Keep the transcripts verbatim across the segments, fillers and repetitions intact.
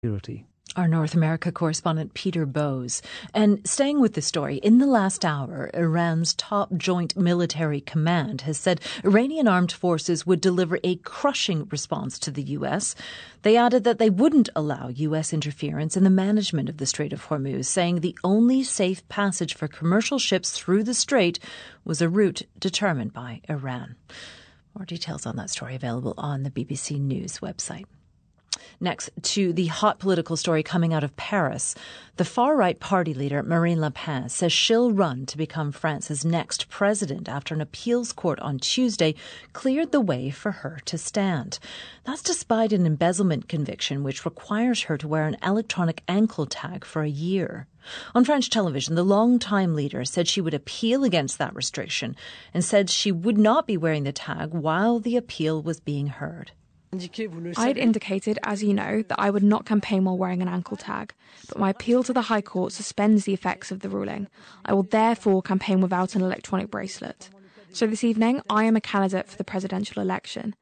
security. Our North America correspondent Peter Bowes. And staying with the story, in the last hour, Iran's top joint military command has said Iranian armed forces would deliver a crushing response to the U S. They added that they wouldn't allow U S interference in the management of the Strait of Hormuz, saying the only safe passage for commercial ships through the strait was a route determined by Iran. More details on that story available on the B B C News website. Next, to the hot political story coming out of Paris. The far-right party leader, Marine Le Pen, says she'll run to become France's next president after an appeals court on Tuesday cleared the way for her to stand. That's despite an embezzlement conviction which requires her to wear an electronic ankle tag for a year. On French television, the longtime leader said she would appeal against that restriction and said she would not be wearing the tag while the appeal was being heard. I'd indicated, as you know, that I would not campaign while wearing an ankle tag, but my appeal to the High Court suspends the effects of the ruling. I will therefore campaign without an electronic bracelet. So this evening, I am a candidate for the presidential election.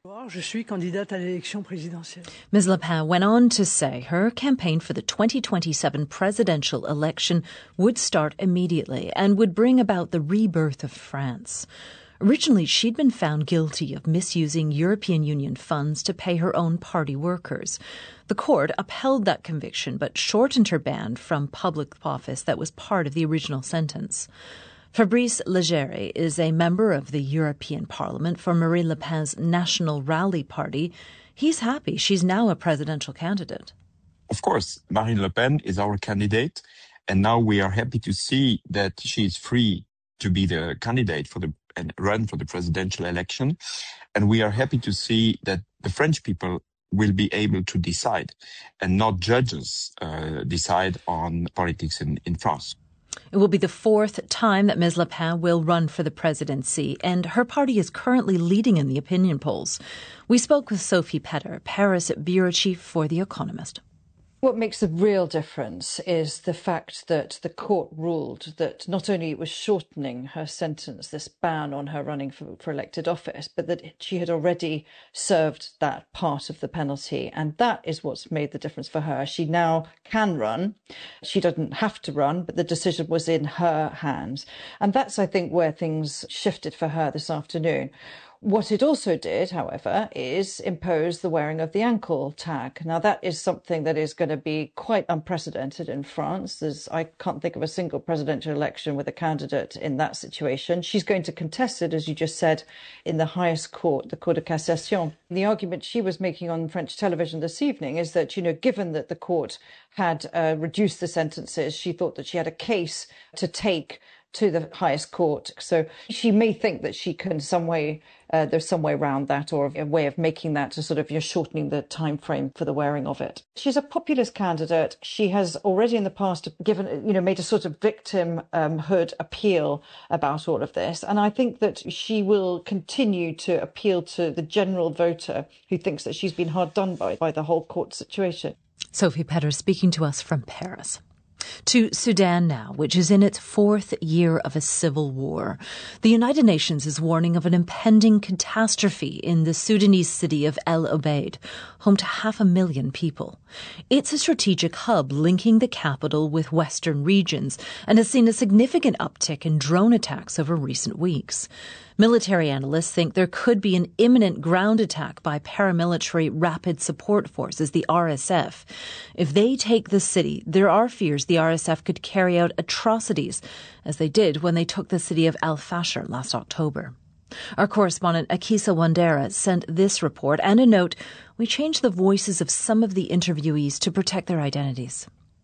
Miz Le Pen went on to say her campaign for the twenty twenty-seven presidential election would start immediately and would bring about the rebirth of France. Originally, she'd been found guilty of misusing European Union funds to pay her own party workers. The court upheld that conviction but shortened her ban from public office that was part of the original sentence. Fabrice Leggeri is a member of the European Parliament for Marine Le Pen's National Rally Party. He's happy she's now a presidential candidate. Of course, Marine Le Pen is our candidate, and now we are happy to see that she is free to be the candidate for the and run for the presidential election. And we are happy to see that the French people will be able to decide and not judges uh, decide on politics in, in France. It will be the fourth time that Miz Le Pen will run for the presidency, and her party is currently leading in the opinion polls. We spoke with Sophie Petter, Paris bureau chief for The Economist. What makes the real difference is the fact that the court ruled that not only it was shortening her sentence, this ban on her running for, for elected office, but that she had already served that part of the penalty. And that is what's made the difference for her. She now can run. She doesn't have to run, but the decision was in her hands. And that's, I think, where things shifted for her this afternoon. What it also did, however, is impose the wearing of the ankle tag. Now, that is something that is going to be quite unprecedented in France. There's, I can't think of a single presidential election with a candidate in that situation. She's going to contest it, as you just said, in the highest court, the Cour de Cassation. The argument she was making on French television this evening is that, you know, given that the court had uh, reduced the sentences, she thought that she had a case to take to the highest court. So she may think that she can some way, uh, there's some way around that, or a way of making that to sort of, you know, shortening the time frame for the wearing of it. She's a populist candidate. She has already in the past given, you know, made a sort of victimhood appeal about all of this. And I think that she will continue to appeal to the general voter who thinks that she's been hard done by, by the whole court situation. Sophie Petter speaking to us from Paris. To Sudan now, which is in its fourth year of a civil war. The United Nations is warning of an impending catastrophe in the Sudanese city of El Obeid, home to half a million people. It's a strategic hub linking the capital with western regions and has seen a significant uptick in drone attacks over recent weeks. Military analysts think there could be an imminent ground attack by paramilitary Rapid Support Forces, the R S F. If they take the city, there are fears the R S F could carry out atrocities, as they did when they took the city of Al Fasher last October. Our correspondent Akisa Wandera sent this report and a note. We changed the voices of some of the interviewees to protect their identities.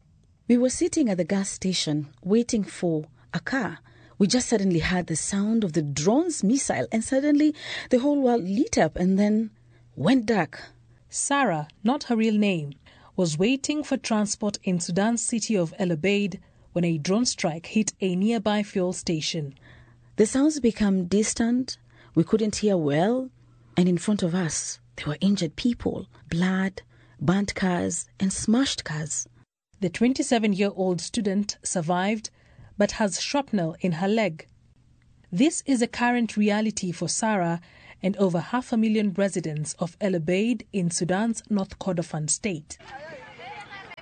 We were sitting at the gas station waiting for a car. We just suddenly heard the sound of the drone's missile, and suddenly the whole world lit up and then went dark. Sarah, not her real name, was waiting for transport in Sudan's city of El Obeid when a drone strike hit a nearby fuel station. The sounds became distant, we couldn't hear well, and in front of us there were injured people, blood, burnt cars and smashed cars. The twenty-seven-year-old student survived but has shrapnel in her leg. This is a current reality for Sarah and over half a million residents of El Obeid in Sudan's North Kordofan state.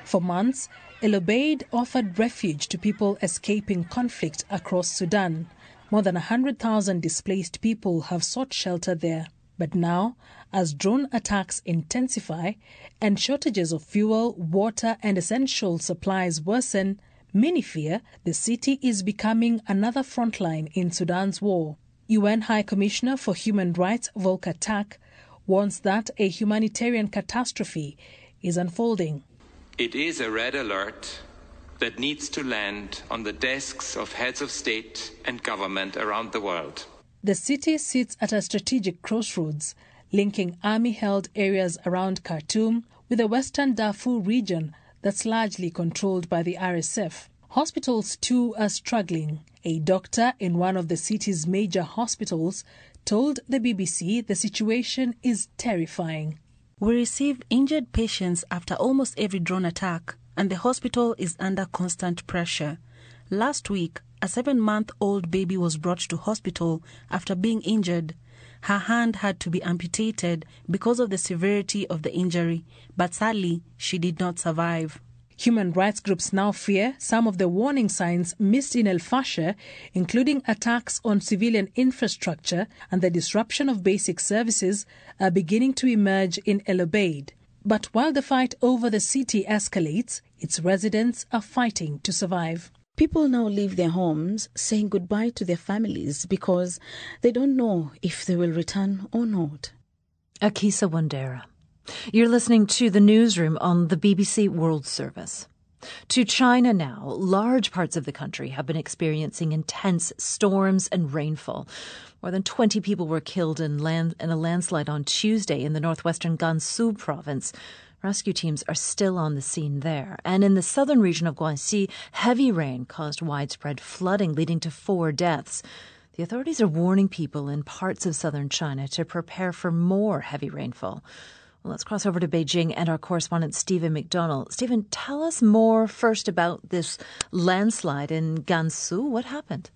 For months, El Obeid offered refuge to people escaping conflict across Sudan. More than one hundred thousand displaced people have sought shelter there. But now, as drone attacks intensify and shortages of fuel, water and essential supplies worsen, many fear the city is becoming another frontline in Sudan's war. U N High Commissioner for Human Rights Volker Turk warns that a humanitarian catastrophe is unfolding. It is a red alert that needs to land on the desks of heads of state and government around the world. The city sits at a strategic crossroads, linking army-held areas around Khartoum with the western Darfur region that's largely controlled by the R S F. Hospitals too are struggling. A doctor in one of the city's major hospitals told the B B C the situation is terrifying. We receive injured patients after almost every drone attack, and the hospital is under constant pressure. Last week, a seven-month-old baby was brought to hospital after being injured. Her hand had to be amputated because of the severity of the injury, but sadly, she did not survive. Human rights groups now fear some of the warning signs missed in El Fasher, including attacks on civilian infrastructure and the disruption of basic services, are beginning to emerge in El Obeid. But while the fight over the city escalates, its residents are fighting to survive. People now leave their homes saying goodbye to their families because they don't know if they will return or not. Akisa Wandera. You're listening to The Newsroom on the B B C World Service. To China now, large parts of the country have been experiencing intense storms and rainfall. More than twenty people were killed in, land, in a landslide on Tuesday in the northwestern Gansu province. Rescue teams are still on the scene there. And in the southern region of Guangxi, heavy rain caused widespread flooding, leading to four deaths. The authorities are warning people in parts of southern China to prepare for more heavy rainfall. Well, let's cross over to Beijing and our correspondent Stephen McDonnell. Stephen, tell us more first about this landslide in Gansu. What happened?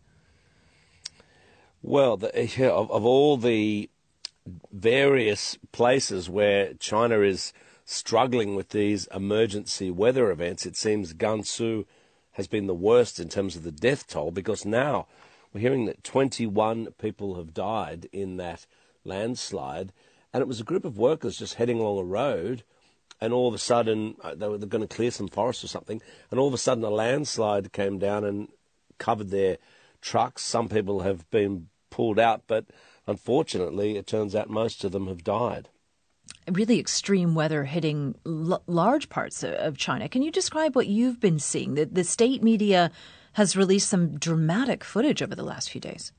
Well, the, yeah, of, of all the various places where China is struggling with these emergency weather events, it seems Gansu has been the worst in terms of the death toll, because now we're hearing that twenty-one people have died in that landslide. And it was a group of workers just heading along a road, and all of a sudden, they were going to clear some forest or something, and all of a sudden a landslide came down and covered their trucks. Some people have been pulled out, but unfortunately, it turns out most of them have died. Really extreme weather hitting l- large parts of China. Can you describe what you've been seeing? The, the state media has released some dramatic footage over the last few days.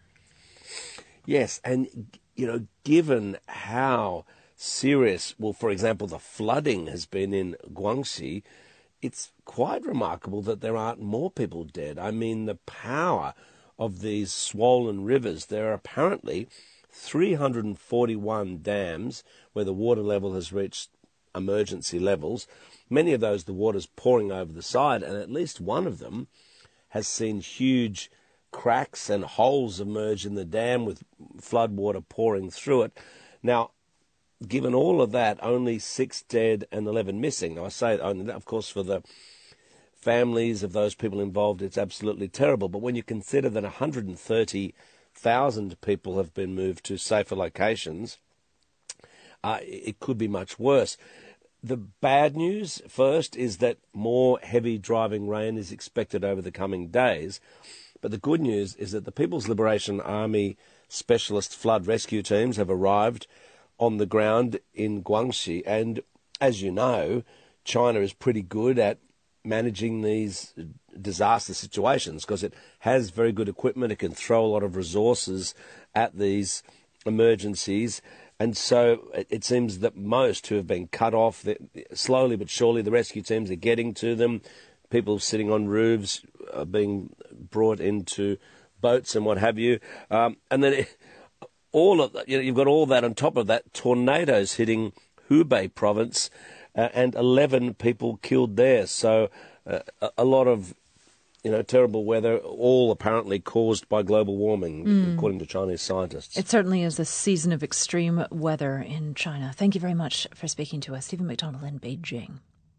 Yes, and you know, given how serious, well, for example, the flooding has been in Guangxi, it's quite remarkable that there aren't more people dead. I mean, the power of these swollen rivers. There are apparently three hundred forty-one dams where the water level has reached emergency levels. Many of those, the water's pouring over the side, and at least one of them has seen huge cracks and holes emerge in the dam with flood water pouring through it. Now, given all of that, only six dead and eleven missing. Now, I say only that, of course, for the families of those people involved, it's absolutely terrible. But when you consider that one hundred thirty thousand people have been moved to safer locations, uh, it could be much worse. The bad news first is that more heavy driving rain is expected over the coming days. But the good news is that the People's Liberation Army specialist flood rescue teams have arrived on the ground in Guangxi. And as you know, China is pretty good at managing these disaster situations because it has very good equipment. It can throw a lot of resources at these emergencies. And so it seems that most who have been cut off, slowly but surely the rescue teams are getting to them. People sitting on roofs are being brought into boats and what have you. Um, and then it, all of that, you know, you've got all that on top of that, tornadoes hitting Hubei province uh, and eleven people killed there. So uh, a, a lot of, you know, terrible weather, all apparently caused by global warming, mm. according to Chinese scientists. It certainly is a season of extreme weather in China. Thank you very much for speaking to us, Stephen McDonnell in Beijing.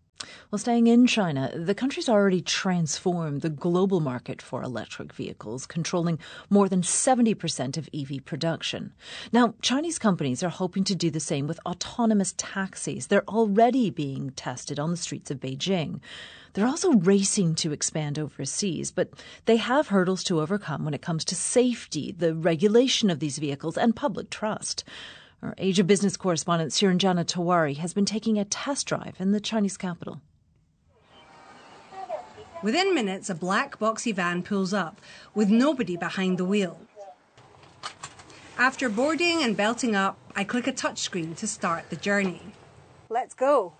Well, staying in China, the country's already transformed the global market for electric vehicles, controlling more than seventy percent of E V production. Now, Chinese companies are hoping to do the same with autonomous taxis. They're already being tested on the streets of Beijing. They're also racing to expand overseas, but they have hurdles to overcome when it comes to safety, the regulation of these vehicles, and public trust. Our Asia business correspondent Siranjana Tewari has been taking a test drive in the Chinese capital. Within minutes, a black boxy van pulls up, with nobody behind the wheel. After boarding and belting up, I click a touchscreen to start the journey. Let's go.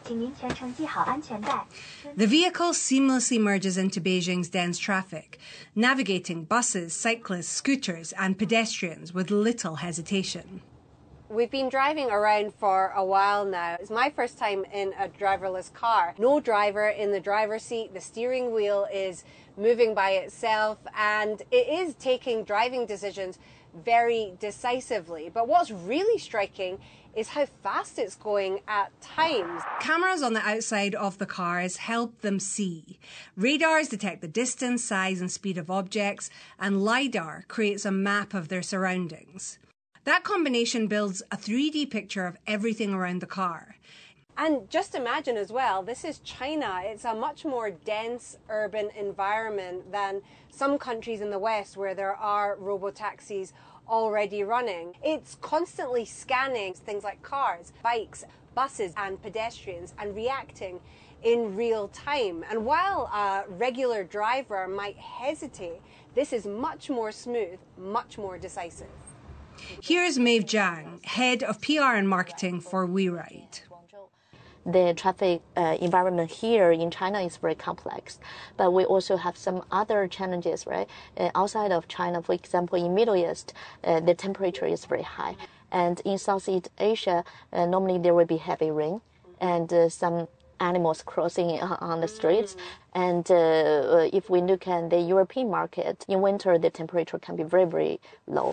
The vehicle seamlessly merges into Beijing's dense traffic, navigating buses, cyclists, scooters and pedestrians with little hesitation. We've been driving around for a while now. It's my first time in a driverless car. No driver in the driver's seat. The steering wheel is moving by itself, and it is taking driving decisions very decisively. But what's really striking is how fast it's going at times. Cameras on the outside of the cars help them see. Radars detect the distance, size and speed of objects, and LiDAR creates a map of their surroundings. That combination builds a three D picture of everything around the car. And just imagine as well, this is China. It's a much more dense urban environment than some countries in the West where there are robotaxis already running. It's constantly scanning things like cars, bikes, buses and pedestrians and reacting in real time. And while a regular driver might hesitate, this is much more smooth, much more decisive. Here's Maeve Zhang, head of P R and marketing for WeRide. The traffic uh, environment here in China is very complex, but we also have some other challenges, right? Uh, outside of China, for example, in Middle East, uh, the temperature is very high. And in Southeast Asia, uh, normally there will be heavy rain and uh, some animals crossing on the streets. And uh, if we look at the European market, in winter, the temperature can be very, very low.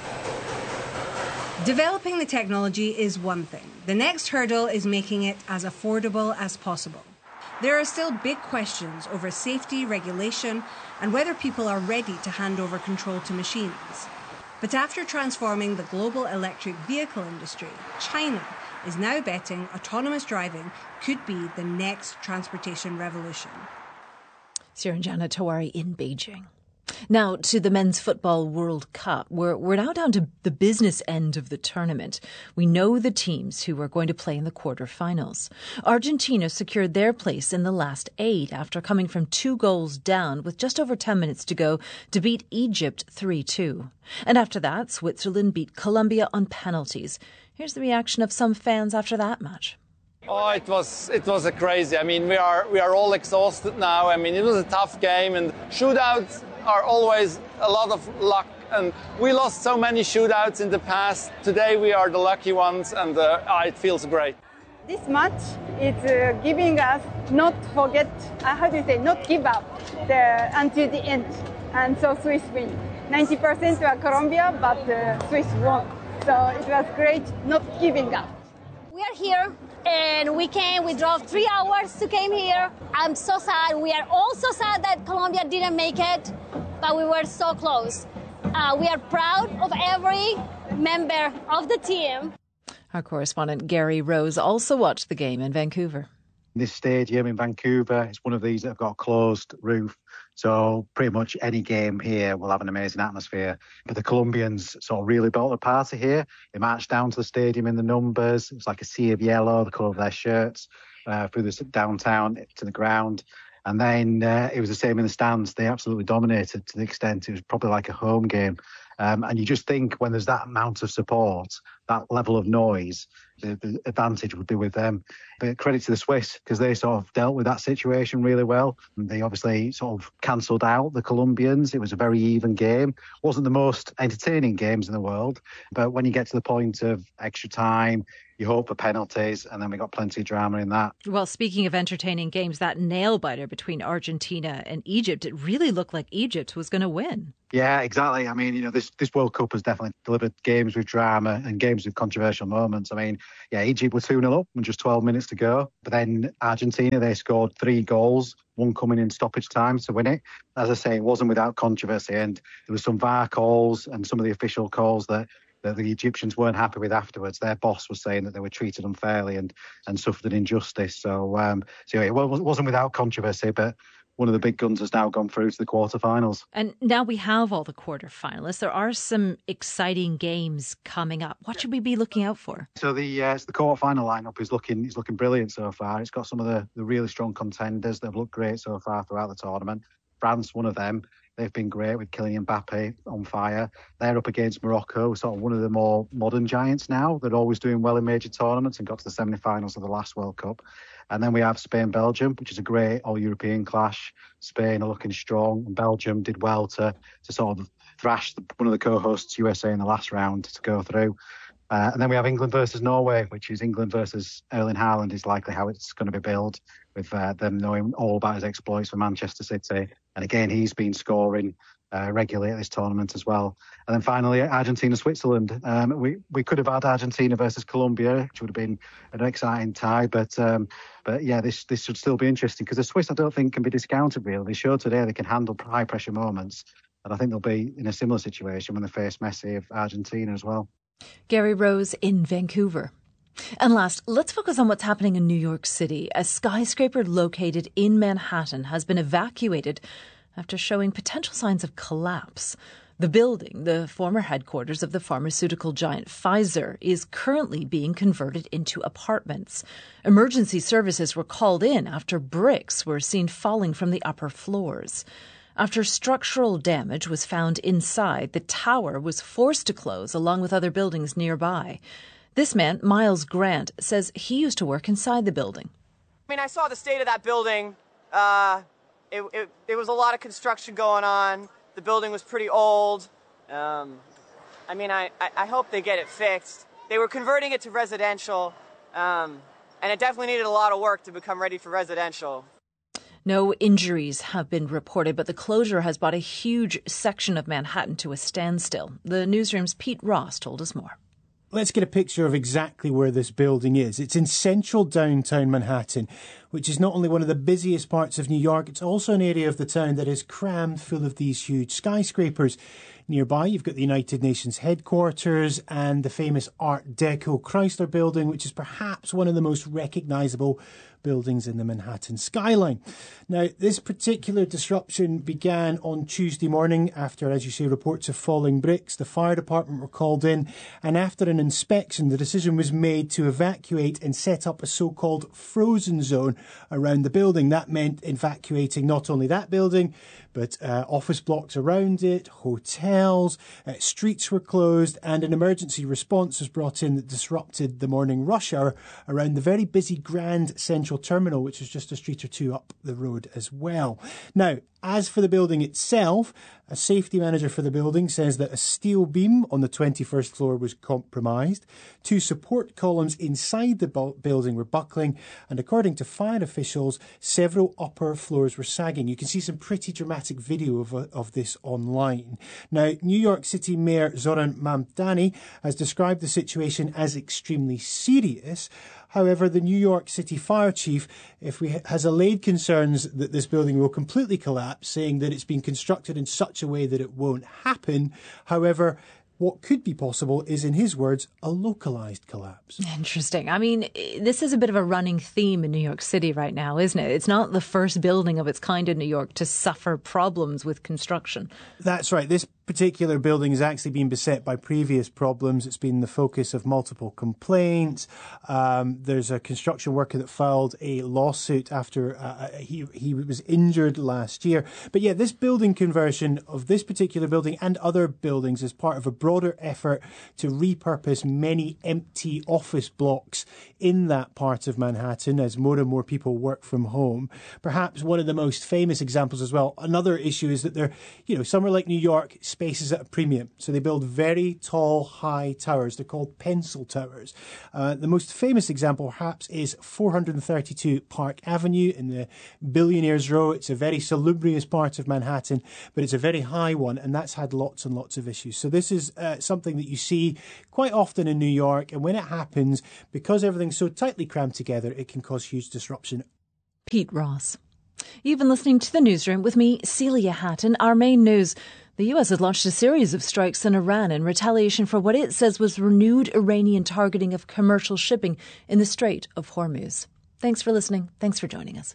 Developing the technology is one thing. The next hurdle is making it as affordable as possible. There are still big questions over safety, regulation, and whether people are ready to hand over control to machines. But after transforming the global electric vehicle industry, China is now betting autonomous driving could be the next transportation revolution. Siranjana Tewari in Beijing. Now to the Men's Football World Cup. We're, we're now down to the business end of the tournament. We know the teams who are going to play in the quarterfinals. Argentina secured their place in the last eight after coming from two goals down with just over ten minutes to go to beat Egypt three two. And after that, Switzerland beat Colombia on penalties. Here's the reaction of some fans after that match. Oh, it was it was a crazy. I mean, we are we are all exhausted now. I mean, it was a tough game, and shootouts are always a lot of luck. And we lost so many shootouts in the past. Today we are the lucky ones, and uh, oh, it feels great. This match is uh, giving us not forget. Uh, how do you say? Not give up the, until the end. And so Swiss win. ninety percent to Colombia, but uh, Swiss won. So it was great not giving up. We are here and we came, we drove three hours to came here. I'm so sad. We are all so sad that Colombia didn't make it, but we were so close. Uh, we are proud of every member of the team. Our correspondent Gary Rose also watched the game in Vancouver. This stadium in Vancouver, it's one of these that have got a closed roof. So pretty much any game here will have an amazing atmosphere. But the Colombians sort of really built a party here. They marched down to the stadium in the numbers. It was like a sea of yellow, the colour of their shirts, uh, through the downtown to the ground. And then uh, it was the same in the stands. They absolutely dominated to the extent it was probably like a home game. Um, and you just think when there's that amount of support, that level of noise, the, the advantage would be with them. But credit to the Swiss, because they sort of dealt with that situation really well. And they obviously sort of cancelled out the Colombians. It was a very even game. Wasn't the most entertaining games in the world. But when you get to the point of extra time, you hope for penalties, and then we got plenty of drama in that. Well, speaking of entertaining games, that nail-biter between Argentina and Egypt, it really looked like Egypt was going to win. Yeah, exactly. I mean, you know, this this World Cup has definitely delivered games with drama and games with controversial moments. I mean, yeah, Egypt were two nil up with just twelve minutes to go. But then Argentina, they scored three goals, one coming in stoppage time to win it. As I say, it wasn't without controversy. And there was some V A R calls and some of the official calls that, that the Egyptians weren't happy with afterwards. Their boss was saying that they were treated unfairly and, and suffered an injustice. So, um, so yeah, it wasn't without controversy, but one of the big guns has now gone through to the quarterfinals. And now we have all the quarterfinalists. There are some exciting games coming up. What should we be looking out for? So the uh, the quarterfinal lineup is looking is looking brilliant so far. It's got some of the, the really strong contenders that have looked great so far throughout the tournament. France, one of them. They've been great with Kylian Mbappe on fire. They're up against Morocco, sort of one of the more modern giants now. They're always doing well in major tournaments and got to the semi-finals of the last World Cup. And then we have Spain-Belgium, which is a great all-European clash. Spain are looking strong, and Belgium did well to to sort of thrash the, one of the co-hosts, U S A, in the last round to go through. Uh, and then we have England versus Norway, which is England versus Erling Haaland is likely how it's going to be billed, with uh, them knowing all about his exploits for Manchester City. And again, he's been scoring uh, regularly at this tournament as well. And then finally, Argentina-Switzerland. Um, we, we could have had Argentina versus Colombia, which would have been an exciting tie. But um, but yeah, this this should still be interesting because the Swiss, I don't think, can be discounted really. They showed today they can handle high-pressure moments. And I think they'll be in a similar situation when they face Messi of Argentina as well. Gary Rose in Vancouver. And last, let's focus on what's happening in New York City. A skyscraper located in Manhattan has been evacuated after showing potential signs of collapse. The building, the former headquarters of the pharmaceutical giant Pfizer, is currently being converted into apartments. Emergency services were called in after bricks were seen falling from the upper floors. After structural damage was found inside, the tower was forced to close along with other buildings nearby. This man, Miles Grant, says he used to work inside the building. I mean, I saw the state of that building. Uh, it, it, there was a lot of construction going on. The building was pretty old. Um, I mean, I, I, I hope they get it fixed. They were converting it to residential, um, and it definitely needed a lot of work to become ready for residential. No injuries have been reported, but the closure has brought a huge section of Manhattan to a standstill. The newsroom's Pete Ross told us more. Let's get a picture of exactly where this building is. It's in central downtown Manhattan, which is not only one of the busiest parts of New York, it's also an area of the town that is crammed full of these huge skyscrapers. Nearby, you've got the United Nations headquarters and the famous Art Deco Chrysler Building, which is perhaps one of the most recognisable buildings in the Manhattan skyline. Now, this particular disruption began on Tuesday morning after, as you say, reports of falling bricks. The fire department were called in, and after an inspection, the decision was made to evacuate and set up a so-called frozen zone around the building. That meant evacuating not only that building, but uh, office blocks around it, hotels, uh, streets were closed, and an emergency response was brought in that disrupted the morning rush hour around the very busy Grand Central Terminal, which is just a street or two up the road as well. Now, as for the building itself, a safety manager for the building says that a steel beam on the twenty-first floor was compromised. Two support columns inside the bu- building were buckling, and according to fire officials, several upper floors were sagging. You can see some pretty dramatic video of, uh, of this online. Now, New York City Mayor Zoran Mamdani has described the situation as extremely serious. However, the New York City fire chief if we, has allayed concerns that this building will completely collapse, saying that it's been constructed in such a way that it won't happen. However, what could be possible is, in his words, a localised collapse. Interesting. I mean, this is a bit of a running theme in New York City right now, isn't it? It's not the first building of its kind in New York to suffer problems with construction. That's right. This particular building has actually been beset by previous problems. It's been the focus of multiple complaints. Um, there's a construction worker that filed a lawsuit after uh, he, he was injured last year. But yeah, this building conversion of this particular building and other buildings is part of a broader effort to repurpose many empty office blocks in that part of Manhattan as more and more people work from home. Perhaps one of the most famous examples as well, another issue is that there, you know, somewhere like New York, spaces at a premium. So they build very tall, high towers. They're called pencil towers. Uh, the most famous example, perhaps, is four hundred thirty-two Park Avenue in the Billionaires Row. It's a very salubrious part of Manhattan, but it's a very high one, and that's had lots and lots of issues. So this is uh, something that you see quite often in New York, and when it happens, because everything's so tightly crammed together, it can cause huge disruption. Pete Ross. You've been listening to The Newsroom with me, Celia Hatton. Our main news: the U S has launched a series of strikes in Iran in retaliation for what it says was renewed Iranian targeting of commercial shipping in the Strait of Hormuz. Thanks for listening. Thanks for joining us.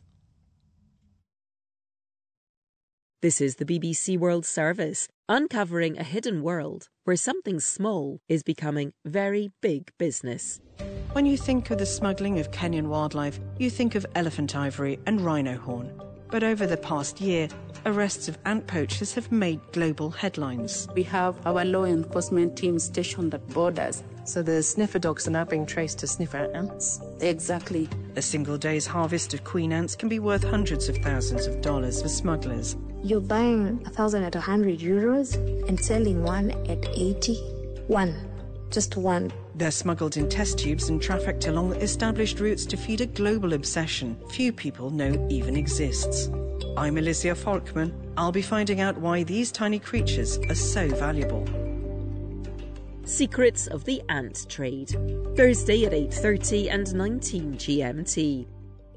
This is the B B C World Service, uncovering a hidden world where something small is becoming very big business. When you think of the smuggling of Kenyan wildlife, you think of elephant ivory and rhino horn. But over the past year, arrests of ant poachers have made global headlines. We have our law enforcement team stationed at borders. So the sniffer dogs are now being traced to sniffer ants? Exactly. A single day's harvest of queen ants can be worth hundreds of thousands of dollars for smugglers. You're buying a thousand at a hundred euros and selling one at eighty. One. Just one. They're smuggled in test tubes and trafficked along established routes to feed a global obsession few people know even exists. I'm Alicia Falkman. I'll be finding out why these tiny creatures are so valuable. Secrets of the Ant Trade. Thursday at eight thirty and nineteen G M T.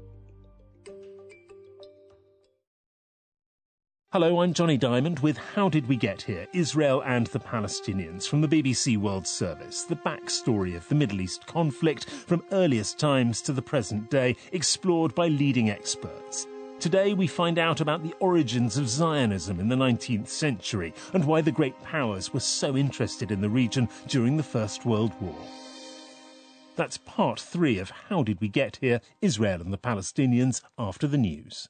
Hello, I'm Johnny Diamond with How Did We Get Here? Israel and the Palestinians from the B B C World Service. The backstory of the Middle East conflict from earliest times to the present day, explored by leading experts. Today we find out about the origins of Zionism in the nineteenth century and why the great powers were so interested in the region during the First World War. That's part three of How Did We Get Here? Israel and the Palestinians after the news.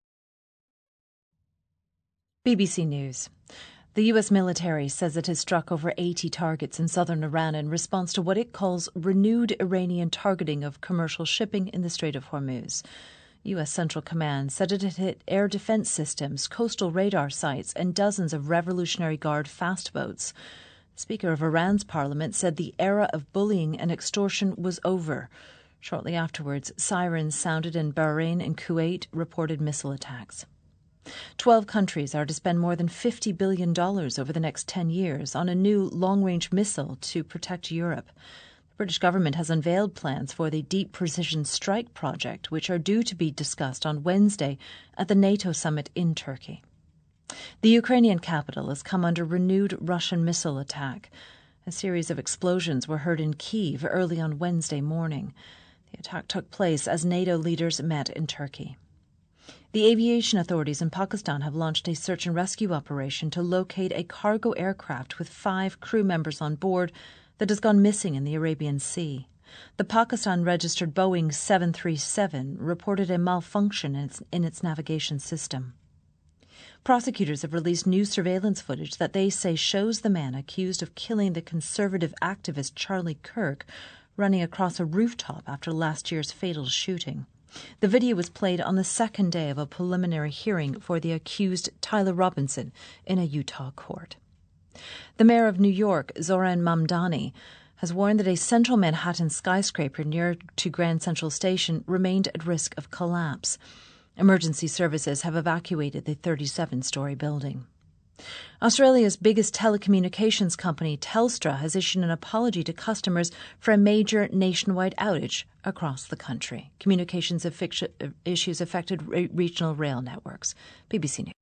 B B C News. The U S military says it has struck over eighty targets in southern Iran in response to what it calls renewed Iranian targeting of commercial shipping in the Strait of Hormuz. U S Central Command said it had hit air defense systems, coastal radar sites, and dozens of Revolutionary Guard fast boats. The Speaker of Iran's parliament said the era of bullying and extortion was over. Shortly afterwards, sirens sounded in Bahrain and Kuwait reported missile attacks. Twelve countries are to spend more than fifty billion dollars over the next ten years on a new long-range missile to protect Europe. The British government has unveiled plans for the Deep Precision Strike project, which are due to be discussed on Wednesday at the NATO summit in Turkey. The Ukrainian capital has come under renewed Russian missile attack. A series of explosions were heard in Kyiv early on Wednesday morning. The attack took place as NATO leaders met in Turkey. The aviation authorities in Pakistan have launched a search and rescue operation to locate a cargo aircraft with five crew members on board that has gone missing in the Arabian Sea. The Pakistan-registered Boeing seven thirty-seven reported a malfunction in its, in its navigation system. Prosecutors have released new surveillance footage that they say shows the man accused of killing the conservative activist Charlie Kirk running across a rooftop after last year's fatal shooting. The video was played on the second day of a preliminary hearing for the accused Tyler Robinson in a Utah court. The mayor of New York, Zoran Mamdani, has warned that a central Manhattan skyscraper near to Grand Central Station remained at risk of collapse. Emergency services have evacuated the thirty-seven-story building. Australia's biggest telecommunications company, Telstra, has issued an apology to customers for a major nationwide outage across the country. Communications issues affected re- regional rail networks. B B C News.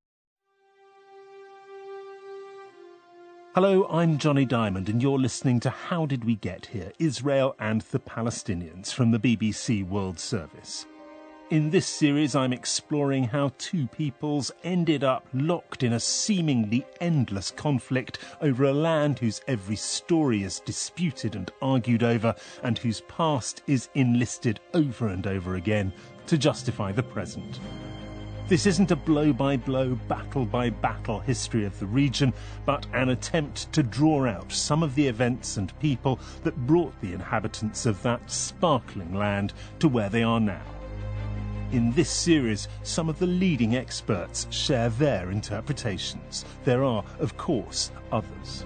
Hello, I'm Johnny Diamond, and you're listening to How Did We Get Here? Israel and the Palestinians from the B B C World Service. In this series, I'm exploring how two peoples ended up locked in a seemingly endless conflict over a land whose every story is disputed and argued over, and whose past is enlisted over and over again to justify the present. This isn't a blow-by-blow, battle-by-battle history of the region, but an attempt to draw out some of the events and people that brought the inhabitants of that sparkling land to where they are now. In this series, some of the leading experts share their interpretations. There are, of course, others.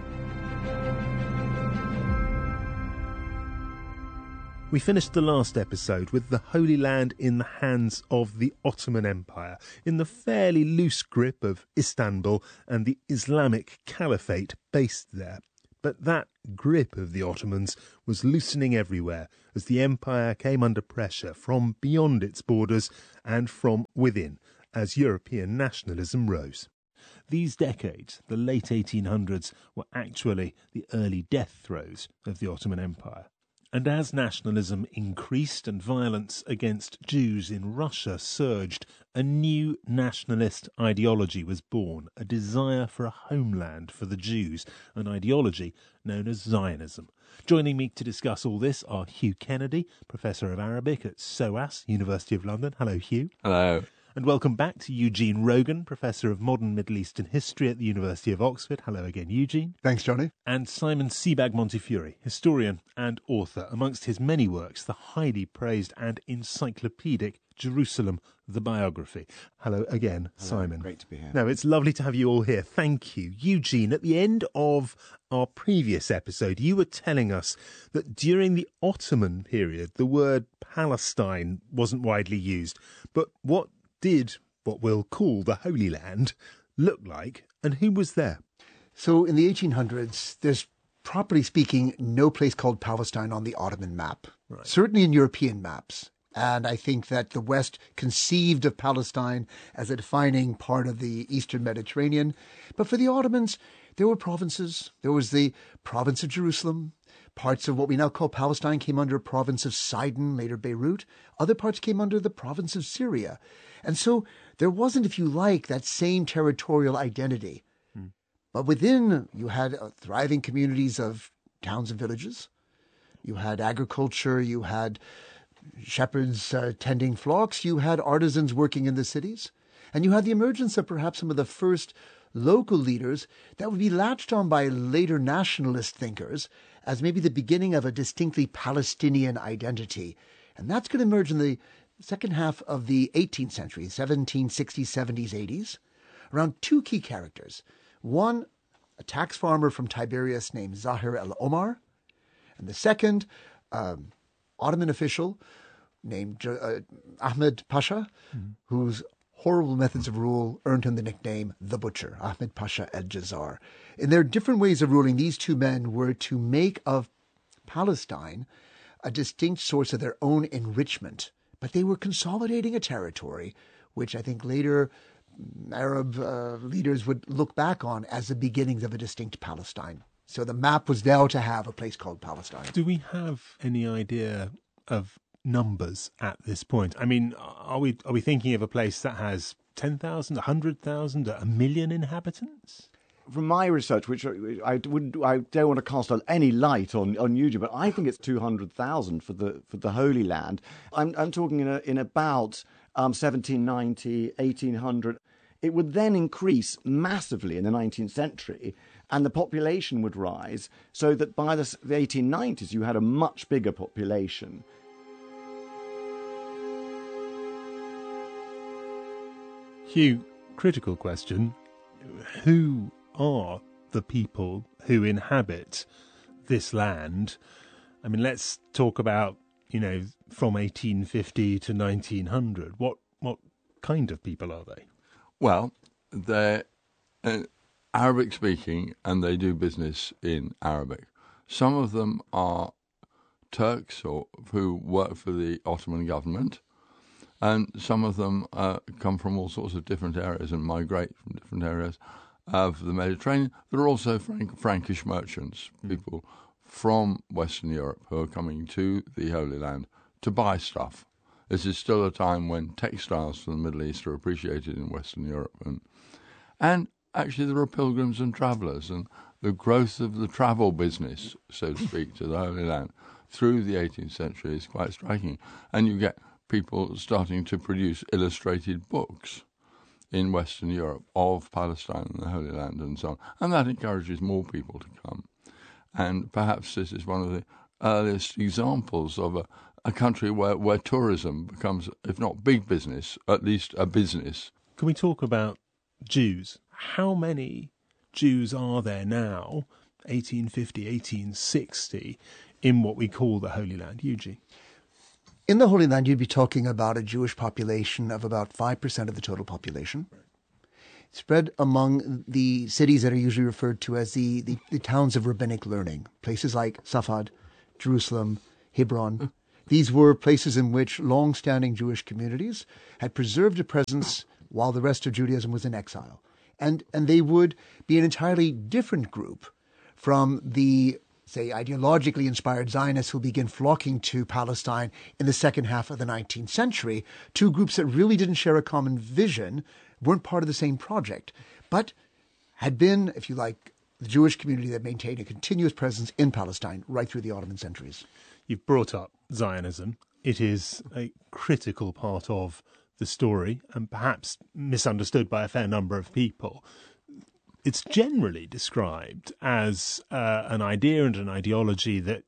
We finished the last episode with the Holy Land in the hands of the Ottoman Empire, in the fairly loose grip of Istanbul and the Islamic Caliphate based there. But that grip of the Ottomans was loosening everywhere as the empire came under pressure from beyond its borders and from within as European nationalism rose. These decades, the late eighteen hundreds, were actually the early death throes of the Ottoman Empire. And as nationalism increased and violence against Jews in Russia surged, a new nationalist ideology was born, a desire for a homeland for the Jews, an ideology known as Zionism. Joining me to discuss all this are Hugh Kennedy, Professor of Arabic at SOAS, University of London. Hello, Hugh. Hello. And welcome back to Eugene Rogan, Professor of Modern Middle Eastern History at the University of Oxford. Hello again, Eugene. Thanks, Johnny. And Simon Sebag Montefiore, historian and author. Amongst his many works, the highly praised and encyclopedic Jerusalem, the Biography. Hello again, Hello. Simon. Great to be here. No, it's lovely to have you all here. Thank you. Eugene, at the end of our previous episode, you were telling us that during the Ottoman period, the word Palestine wasn't widely used. But what did what we'll call the Holy Land look like, and who was there? So in the eighteen hundreds, there's, properly speaking, no place called Palestine on the Ottoman map. Right. Certainly in European maps. And I think that the West conceived of Palestine as a defining part of the Eastern Mediterranean. But for the Ottomans, there were provinces. There was the province of Jerusalem. Parts of what we now call Palestine came under the province of Sidon, later Beirut. Other parts came under the province of Syria. And so there wasn't, if you like, that same territorial identity. Hmm. But within, you had uh, thriving communities of towns and villages. You had agriculture. You had shepherds uh, tending flocks. You had artisans working in the cities. And you had the emergence of perhaps some of the first local leaders that would be latched on by later nationalist thinkers as maybe the beginning of a distinctly Palestinian identity. And that's going to emerge in the second half of the eighteenth century, seventeen sixties, seventies, eighties, around two key characters. One, a tax farmer from Tiberias named Zahir el-Omar, and the second, um, Ottoman official named uh, Ahmed Pasha, mm-hmm. whose horrible methods of rule earned him the nickname the Butcher, Ahmed Pasha el-Jazar. In their different ways of ruling, these two men were to make of Palestine a distinct source of their own enrichment, but they were consolidating a territory which I think later Arab uh, leaders would look back on as the beginnings of a distinct Palestine. So the map was now to have a place called Palestine. Do we have any idea of numbers at this point? I mean, are we are we thinking of a place that has ten thousand, one hundred thousand, a million inhabitants? From my research, which I would, I don't want to cast any light on, on YouTube, but I think it's two hundred thousand for the for the Holy Land. I'm I'm talking in a, in about um, seventeen ninety, eighteen hundred. It would then increase massively in the nineteenth century, and the population would rise, so that by the, the eighteen nineties you had a much bigger population. Hugh, critical question. Who are the people who inhabit this land? I mean, let's talk about, you know, from eighteen fifty to nineteen hundred. What what kind of people are they? Well, they're uh, Arabic speaking and they do business in Arabic. Some of them are Turks or who work for the Ottoman government, and some of them uh, come from all sorts of different areas and migrate from different areas of the Mediterranean. There are also Frank- Frankish merchants, people from Western Europe who are coming to the Holy Land to buy stuff. This is still a time when textiles from the Middle East are appreciated in Western Europe. And, and actually there are pilgrims and travellers, and the growth of the travel business, so to speak, to the Holy Land through the eighteenth century is quite striking. And you get people starting to produce illustrated books in Western Europe of Palestine and the Holy Land and so on. And that encourages more people to come. And perhaps this is one of the earliest examples of a, a country where, where tourism becomes, if not big business, at least a business. Can we talk about Jews? How many Jews are there now, eighteen fifty, eighteen sixty, in what we call the Holy Land? Eugene? In the Holy Land, you'd be talking about a Jewish population of about five percent of the total population, spread among the cities that are usually referred to as the, the, the towns of rabbinic learning, places like Safad, Jerusalem, Hebron. These were places in which long-standing Jewish communities had preserved a presence while the rest of Judaism was in exile. And, and they would be an entirely different group from the, say, ideologically inspired Zionists who begin flocking to Palestine in the second half of the nineteenth century, two groups that really didn't share a common vision, weren't part of the same project, but had been, if you like, the Jewish community that maintained a continuous presence in Palestine right through the Ottoman centuries. You've brought up Zionism. It is a critical part of the story and perhaps misunderstood by a fair number of people. It's generally described as uh, an idea and an ideology that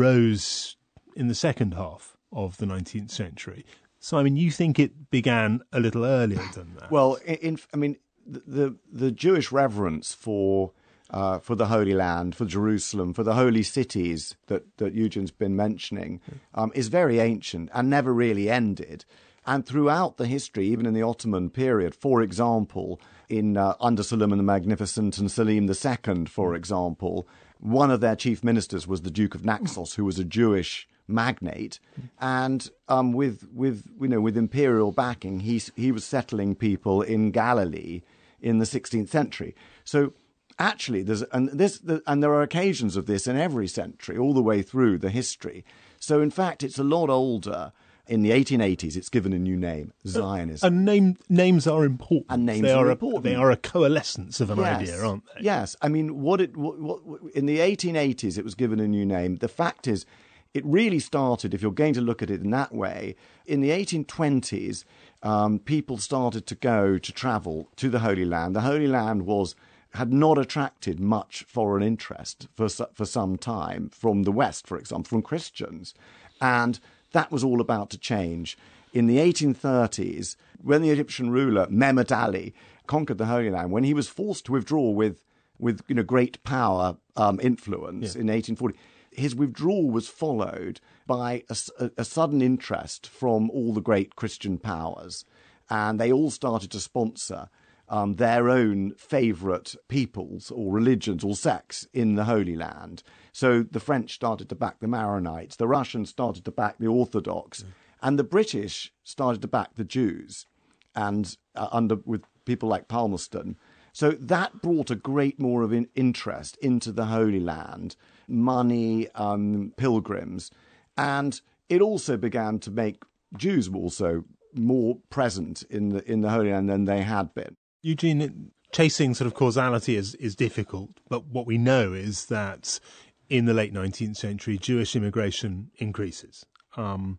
rose in the second half of the nineteenth century. Simon, you think it began a little earlier than that? Well, in, in, I mean, the, the the Jewish reverence for uh, for the Holy Land, for Jerusalem, for the holy cities that, that Eugene's been mentioning, um, is very ancient and never really ended. And throughout the history, even in the Ottoman period, for example, in uh, under Suleiman the Magnificent and Selim the Second, for example, one of their chief ministers was the Duke of Naxos, who was a Jewish magnate, and um, with with you know with imperial backing, he he was settling people in Galilee in the sixteenth century. So actually, there's and this the, and there are occasions of this in every century, all the way through the history. So in fact, it's a lot older. In the eighteen eighties, it's given a new name, Zionism. And name, names are important. And names they are, are important. A, they are a coalescence of an yes. idea, aren't they? Yes. I mean, what it what, what, in the eighteen eighties, it was given a new name. The fact is, it really started, if you're going to look at it in that way, in the eighteen twenties, um, people started to go to travel to the Holy Land. The Holy Land was had not attracted much foreign interest for for some time from the West, for example, from Christians, and that was all about to change. In the eighteen thirties, when the Egyptian ruler Mehmed Ali conquered the Holy Land, when he was forced to withdraw with, with you know, great power um, influence yeah. in eighteen forty, his withdrawal was followed by a, a, a sudden interest from all the great Christian powers, and they all started to sponsor um, their own favourite peoples or religions or sects in the Holy Land. So the French started to back the Maronites, the Russians started to back the Orthodox, mm. and the British started to back the Jews, and uh, under with people like Palmerston. So that brought a great more of an interest into the Holy Land, money, um, pilgrims, and it also began to make Jews also more present in the in the Holy Land than they had been. Eugene, chasing sort of causality is, is difficult, but what we know is that in the late nineteenth century, Jewish immigration increases. Um,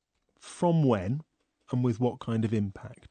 from when and with what kind of impact?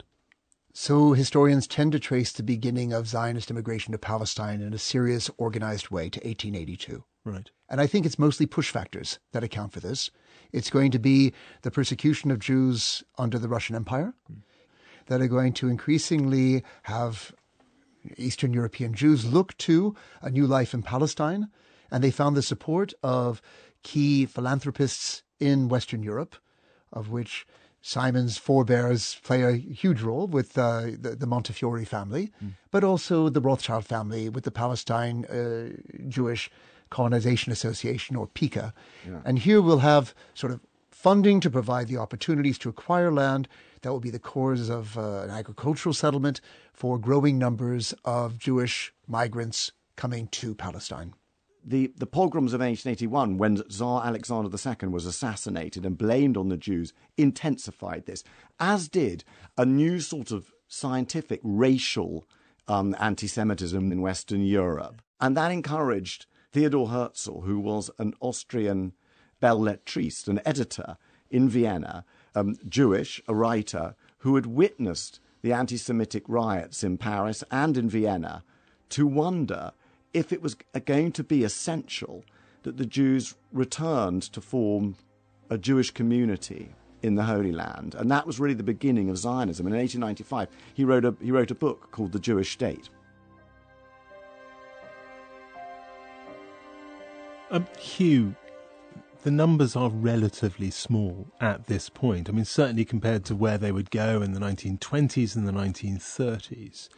So historians tend to trace the beginning of Zionist immigration to Palestine in a serious, organized way to eighteen eighty-two. Right. And I think it's mostly push factors that account for this. It's going to be the persecution of Jews under the Russian Empire mm. that are going to increasingly have Eastern European Jews look to a new life in Palestine. And they found the support of key philanthropists in Western Europe, of which Simon's forebears play a huge role with uh, the, the Montefiore family, mm. but also the Rothschild family with the Palestine uh, Jewish Colonization Association, or PICA. Yeah. And here we'll have sort of funding to provide the opportunities to acquire land that will be the cores of uh, an agricultural settlement for growing numbers of Jewish migrants coming to Palestine. The, the pogroms of eighteen eighty-one, when Tsar Alexander the Second was assassinated and blamed on the Jews, intensified this, as did a new sort of scientific racial um, anti-Semitism in Western Europe. And that encouraged Theodor Herzl, who was an Austrian belletriste, an editor in Vienna, um, Jewish, a writer, who had witnessed the anti-Semitic riots in Paris and in Vienna, to wonder if it was going to be essential that the Jews returned to form a Jewish community in the Holy Land, and that was really the beginning of Zionism. And in eighteen ninety-five, he wrote a he wrote a book called The Jewish State. Um, Hugh, the numbers are relatively small at this point. I mean, certainly compared to where they would go in the nineteen twenties and the nineteen thirties.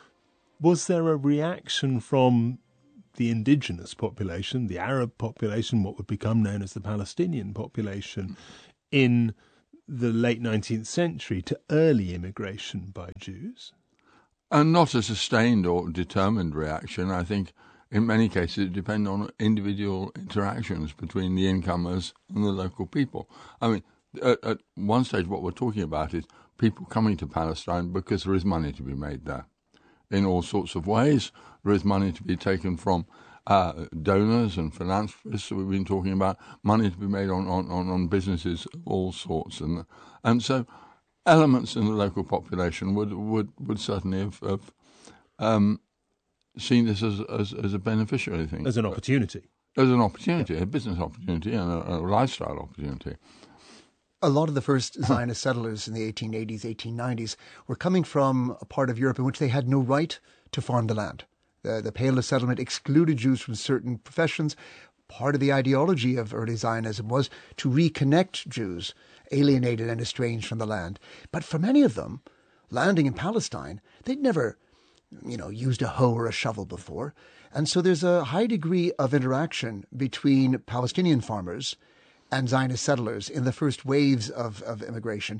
Was there a reaction from the indigenous population, the Arab population, what would become known as the Palestinian population, in the late nineteenth century to early immigration by Jews? And not a sustained or determined reaction. I think in many cases it depends on individual interactions between the incomers and the local people. I mean, at, at one stage what we're talking about is people coming to Palestine because there is money to be made there. In all sorts of ways, there is money to be taken from uh, donors and philanthropists that we've been talking about, money to be made on, on, on businesses of all sorts. And and so elements in the local population would, would, would certainly have, have um, seen this as, as, as a beneficiary thing. As an opportunity. As an opportunity, yeah. A business opportunity and a, a lifestyle opportunity. A lot of the first Zionist settlers in the eighteen eighties, eighteen nineties were coming from a part of Europe in which they had no right to farm the land. The, the Pale of Settlement excluded Jews from certain professions. Part of the ideology of early Zionism was to reconnect Jews, alienated and estranged from the land. But for many of them, landing in Palestine, they'd never, you know, used a hoe or a shovel before. And so there's a high degree of interaction between Palestinian farmers and Zionist settlers in the first waves of, of immigration.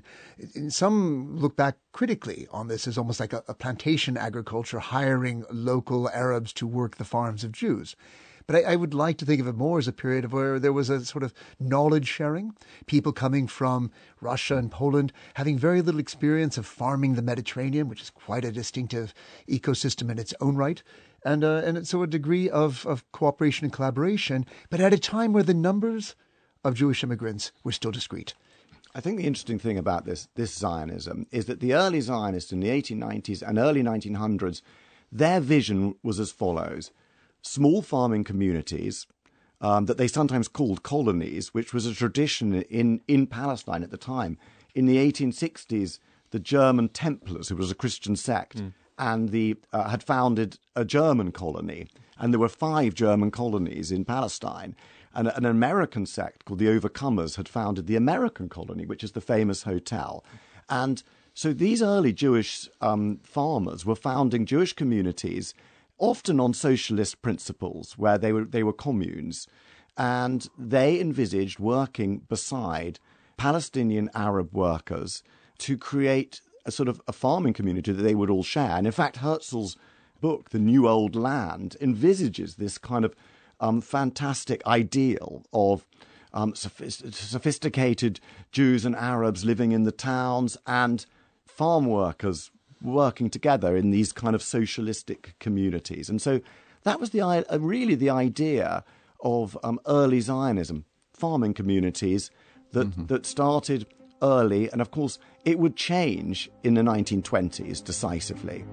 Some look back critically on this as almost like a, a plantation agriculture, hiring local Arabs to work the farms of Jews. But I, I would like to think of it more as a period of where there was a sort of knowledge sharing, people coming from Russia and Poland, having very little experience of farming the Mediterranean, which is quite a distinctive ecosystem in its own right. And, uh, and so a degree of, of cooperation and collaboration, but at a time where the numbers of Jewish immigrants were still discrete. I think the interesting thing about this this Zionism is that the early Zionists in the eighteen nineties and early nineteen hundreds, their vision was as follows. Small farming communities um, that they sometimes called colonies, which was a tradition in, in Palestine at the time. In the eighteen sixties, the German Templars, who was a Christian sect, mm. and the uh, had founded a German colony. And there were five German colonies in Palestine. And an American sect called the Overcomers had founded the American colony, which is the famous hotel. And so these early Jewish um, farmers were founding Jewish communities, often on socialist principles, where they were they were communes. And they envisaged working beside Palestinian Arab workers to create a sort of a farming community that they would all share. And in fact, Herzl's book, The New Old Land, envisages this kind of Um, fantastic ideal of um, sophist- sophisticated Jews and Arabs living in the towns and farm workers working together in these kind of socialistic communities. And so that was the uh, really the idea of um, early Zionism, farming communities that, mm-hmm. that started early. And of course, it would change in the nineteen twenties decisively.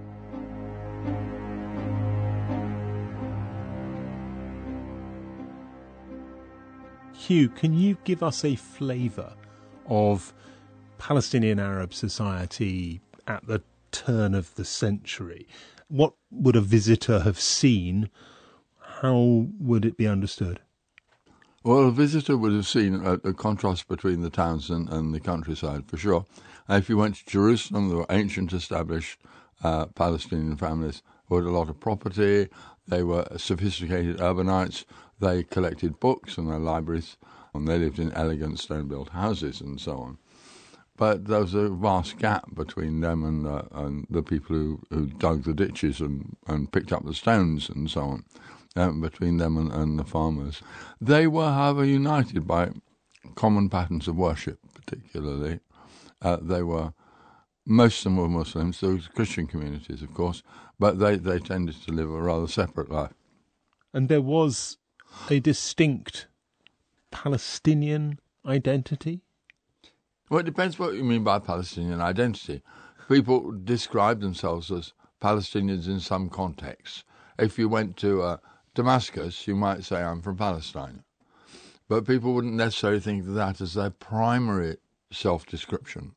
Hugh, can you give us a flavour of Palestinian Arab society at the turn of the century? What would a visitor have seen? How would it be understood? Well, a visitor would have seen a, a contrast between the towns and, and the countryside, for sure. And if you went to Jerusalem, there were ancient established uh, Palestinian families who had a lot of property. They were sophisticated urbanites. They collected books in their libraries, and they lived in elegant stone-built houses and so on. But there was a vast gap between them and, uh, and the people who, who dug the ditches and, and picked up the stones and so on, um, between them and, and the farmers. They were, however, united by common patterns of worship, particularly. Uh, they were, most of them were Muslims, there was Christian communities, of course, but they, they tended to live a rather separate life. And there was a distinct Palestinian identity? Well, it depends what you mean by Palestinian identity. People describe themselves as Palestinians in some contexts. If you went to uh, Damascus, you might say, I'm from Palestine. but people wouldn't necessarily think of that as their primary self-description.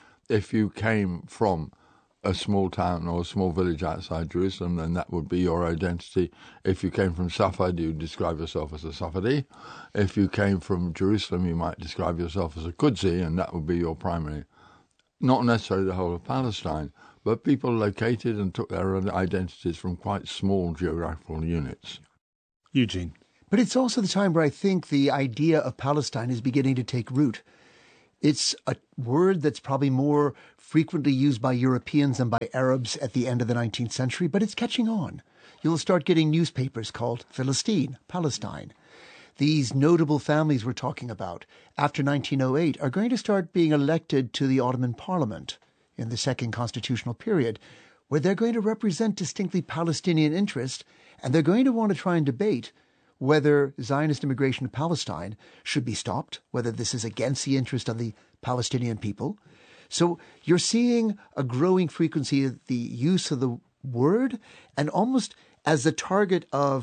If you came from a small town or a small village outside Jerusalem, then that would be your identity. If you came from Safed, you'd describe yourself as a Safedi. If you came from Jerusalem, you might describe yourself as a Qudsi, and that would be your primary. Not necessarily the whole of Palestine, but people located and took their own identities from quite small geographical units. Eugene. But it's also the time where I think the idea of Palestine is beginning to take root. It's a word that's probably more frequently used by Europeans than by Arabs at the end of the nineteenth century, but it's catching on. You'll start getting newspapers called Philistine, Palestine. These notable families we're talking about after nineteen oh eight are going to start being elected to the Ottoman Parliament in the second constitutional period, where they're going to represent distinctly Palestinian interest, and they're going to want to try and debate whether Zionist immigration to Palestine should be stopped, whether this is against the interest of the Palestinian people. So you're seeing a growing frequency of the use of the word, and almost as the target of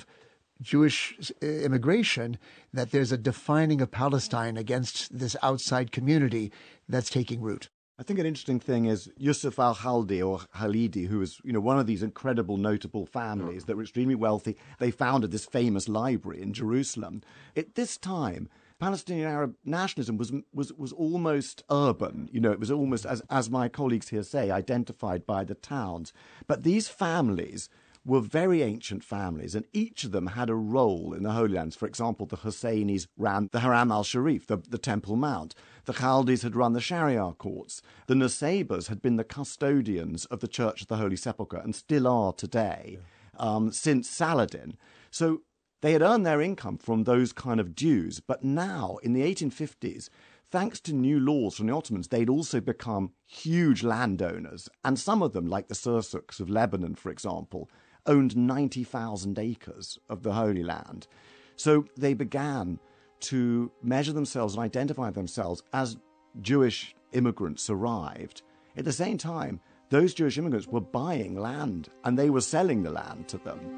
Jewish immigration, that there's a defining of Palestine against this outside community that's taking root. I think an interesting thing is Yusuf al-Khaldi or Khalidi, who was, you know, one of these incredible notable families that were extremely wealthy. They founded this famous library in Jerusalem. At this time, Palestinian Arab nationalism was was was almost urban. You know, it was almost, as as my colleagues here say, identified by the towns. But these families were very ancient families, and each of them had a role in the Holy Lands. For example, the Husseinis ran the Haram al-Sharif, the, the Temple Mount. The Khaldis had run the Sharia courts. The Nusaybas had been the custodians of the Church of the Holy Sepulchre, and still are today, um, since Saladin. So they had earned their income from those kind of dues. But now, in the eighteen fifties, thanks to new laws from the Ottomans, they'd also become huge landowners. And some of them, like the Sursuks of Lebanon, for example, owned ninety thousand acres of the Holy Land. So they began to measure themselves and identify themselves as Jewish immigrants arrived. At the same time, those Jewish immigrants were buying land and they were selling the land to them.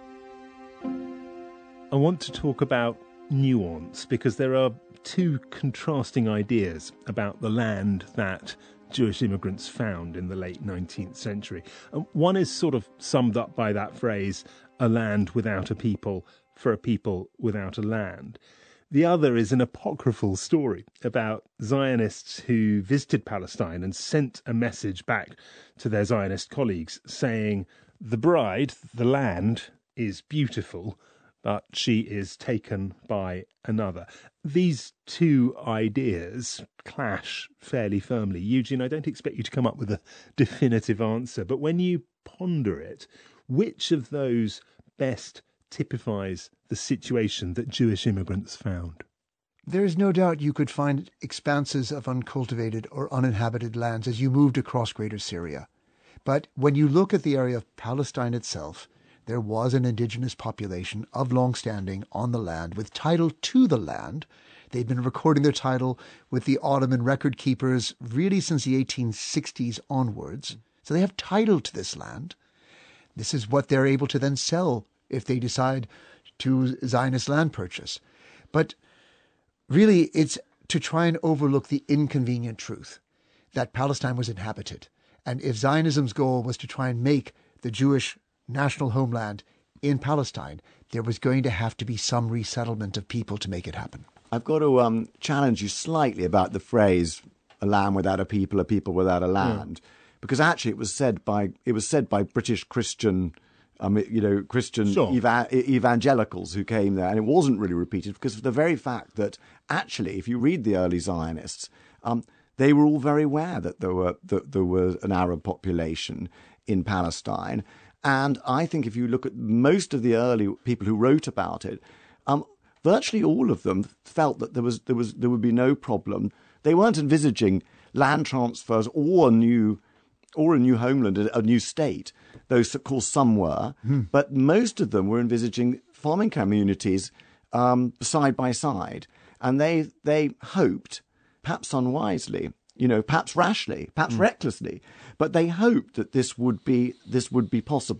I want to talk about nuance, because there are two contrasting ideas about the land that Jewish immigrants found in the late nineteenth century. And one is sort of summed up by that phrase, a land without a people for a people without a land. The other is an apocryphal story about Zionists who visited Palestine and sent a message back to their Zionist colleagues saying, the bride, the land, is beautiful, but she is taken by another. These two ideas clash fairly firmly. Eugene, I don't expect you to come up with a definitive answer, but when you ponder it, which of those best typifies the situation that Jewish immigrants found? There is no doubt you could find expanses of uncultivated or uninhabited lands as you moved across Greater Syria. But when you look at the area of Palestine itself, there was an indigenous population of long standing on the land with title to the land. They'd been recording their title with the Ottoman record keepers really since the eighteen sixties onwards. So they have title to this land. This is what they're able to then sell if they decide to Zionist land purchase. But really, it's to try and overlook the inconvenient truth that Palestine was inhabited. And if Zionism's goal was to try and make the Jewish national homeland in Palestine, there was going to have to be some resettlement of people to make it happen. I've got to um, challenge you slightly about the phrase "a land without a people, a people without a land," yeah. because actually it was said by it was said by British Christian, um, you know, Christian sure. eva- evangelicals who came there, and it wasn't really repeated because of the very fact that actually, if you read the early Zionists, um, they were all very aware that there were that there was an Arab population in Palestine. And I think if you look at most of the early people who wrote about it, um, virtually all of them felt that there was there was there would be no problem. They weren't envisaging land transfers or a new or a new homeland, a new state. Those, of course, some were, hmm. but most of them were envisaging farming communities um, side by side, and they they hoped, perhaps unwisely, you know, perhaps rashly, perhaps mm. recklessly, but they hoped that this would be this would be possible.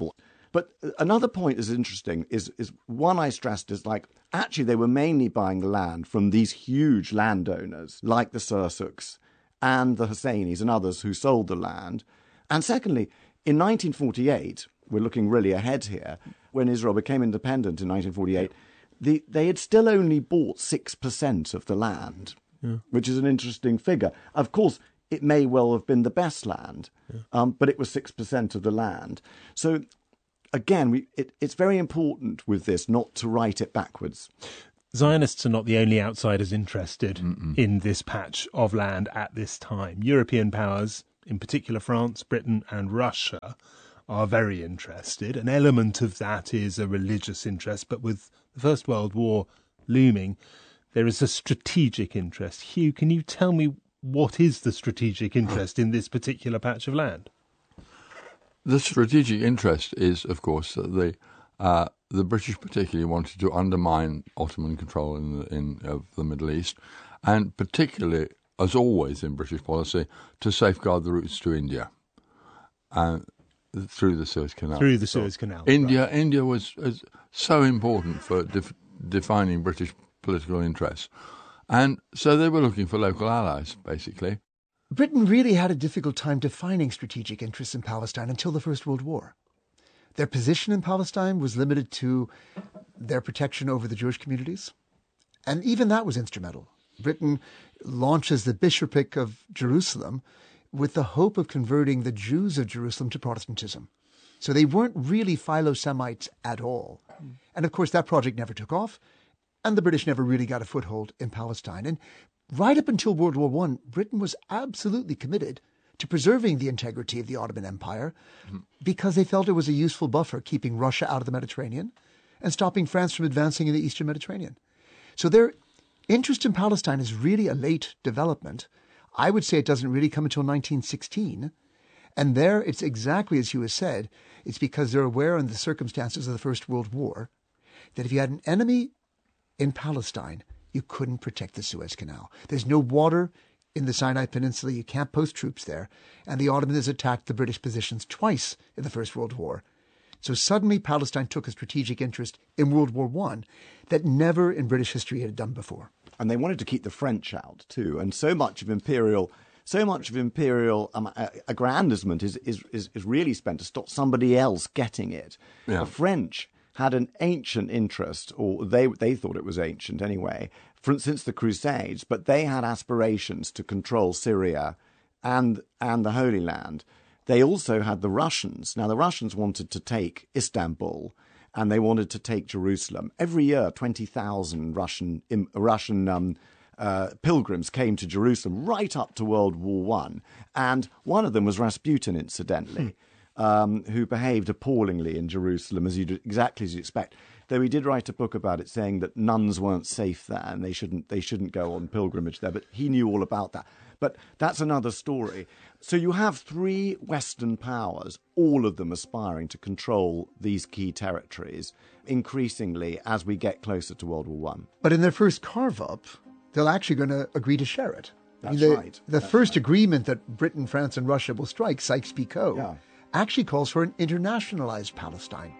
But another point is interesting, is, is one I stressed is like, actually they were mainly buying the land from these huge landowners like the Selçuks and the Husseinis and others who sold the land. And secondly, in nineteen forty-eight, we're looking really ahead here, when Israel became independent in nineteen forty-eight, the, they had still only bought six percent of the land, yeah. which is an interesting figure. Of course, it may well have been the best land, yeah. um, but it was six percent of the land. So, again, we, it, it's very important with this not to write it backwards. Zionists are not the only outsiders interested Mm-mm. in this patch of land at this time. European powers, in particular France, Britain and Russia, are very interested. An element of that is a religious interest, but with the First World War looming, there is a strategic interest. Hugh, can you tell me what is the strategic interest in this particular patch of land? The strategic interest is, of course, that the uh, the British particularly wanted to undermine Ottoman control in the, in of the Middle East, and particularly, as always in British policy, to safeguard the routes to India, and uh, through the Suez Canal. Through the Suez Canal. India, right. India was, was so important for def- defining British political interests, and so they were looking for local allies, basically. Britain really had a difficult time defining strategic interests in Palestine until the First World War. Their position in Palestine was limited to their protection over the Jewish communities, and even that was instrumental. Britain launches the Bishopric of Jerusalem with the hope of converting the Jews of Jerusalem to Protestantism. So they weren't really Philo-Semites at all. And of course, that project never took off, and the British never really got a foothold in Palestine. And right up until World War One, Britain was absolutely committed to preserving the integrity of the Ottoman Empire mm-hmm. because they felt it was a useful buffer, keeping Russia out of the Mediterranean and stopping France from advancing in the Eastern Mediterranean. So their interest in Palestine is really a late development. I would say it doesn't really come until nineteen sixteen. And there, it's exactly as Hugh has said. It's because they're aware in the circumstances of the First World War that if you had an enemy in Palestine, you couldn't protect the Suez Canal. There's no water in the Sinai Peninsula. You can't post troops there. And the Ottomans attacked the British positions twice in the First World War. So suddenly Palestine took a strategic interest in World War One that never in British history had done before. And they wanted to keep the French out too. And so much of imperial, so much of imperial um, aggrandizement is, is is is really spent to stop somebody else getting it. Yeah. The French had an ancient interest, or they they thought it was ancient anyway, for, since the Crusades. But they had aspirations to control Syria and and the Holy Land. They also had the Russians. Now the Russians wanted to take Istanbul, and they wanted to take Jerusalem. Every year, twenty thousand Russian Russian um, uh, pilgrims came to Jerusalem right up to World War One, and one of them was Rasputin, incidentally, hmm. um, who behaved appallingly in Jerusalem, as you exactly as you expect. Though he did write a book about it, saying that nuns weren't safe there and they shouldn't they shouldn't go on pilgrimage there. But he knew all about that. But that's another story. So you have three Western powers, all of them aspiring to control these key territories, increasingly as we get closer to World War One. But in their first carve-up, they're actually going to agree to share it. That's the, right. The That's first right. agreement that Britain, France, and Russia will strike, Sykes-Picot, yeah. actually calls for an internationalized Palestine.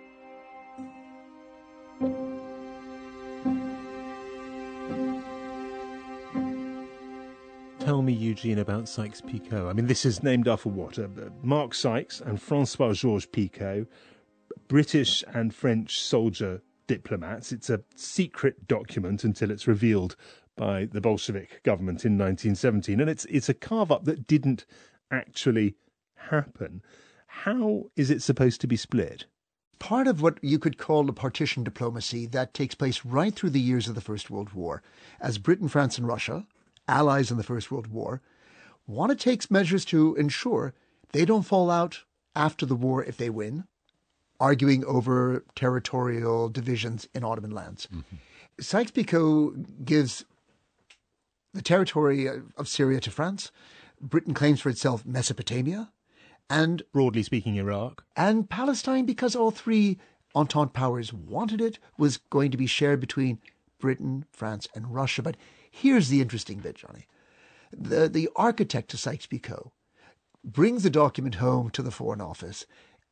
Tell me, Eugene, about Sykes-Picot. I mean, this is named after what? Uh, Mark Sykes and Francois-Georges Picot, British and French soldier diplomats. It's a secret document until it's revealed by the Bolshevik government in nineteen seventeen. And it's it's a carve-up that didn't actually happen. How is it supposed to be split? Part of what you could call a partition diplomacy that takes place right through the years of the First World War, as Britain, France, and Russia, allies in the First World War, want to take measures to ensure they don't fall out after the war if they win, arguing over territorial divisions in Ottoman lands. Mm-hmm. Sykes-Picot gives the territory of Syria to France. Britain claims for itself Mesopotamia, and broadly speaking, Iraq. And Palestine, because all three Entente powers wanted it, was going to be shared between Britain, France, and Russia. But here's the interesting bit, Johnny. The, the architect of Sykes-Picot brings the document home to the Foreign Office